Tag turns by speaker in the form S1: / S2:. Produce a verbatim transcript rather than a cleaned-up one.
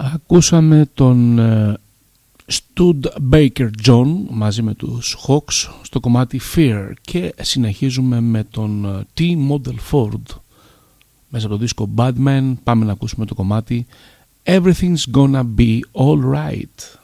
S1: Ακούσαμε τον Stud Baker John μαζί με τους Hawks στο κομμάτι Fear και συνεχίζουμε με τον T-Model Ford μέσα από το δίσκο Bad Man. Πάμε να ακούσουμε το κομμάτι Everything's Gonna Be Alright.